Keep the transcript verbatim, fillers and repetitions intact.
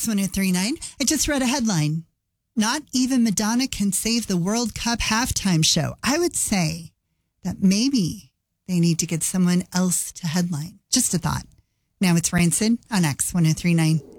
ten39. I just read a headline. Not even Madonna can save the World Cup halftime show. I would say that maybe they need to get someone else to headline. Just a thought. Now it's Ranson on X ten thirty-nine.